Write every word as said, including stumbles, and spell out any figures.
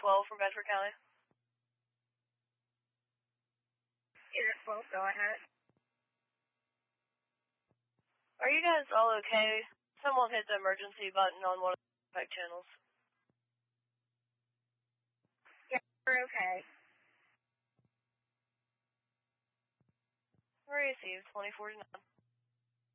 twelve from Bedford County. Unit twelve, go ahead. Are you guys all okay? Someone hit the emergency button on one of the back channels. Yeah, we're okay. Received, twenty forty-nine.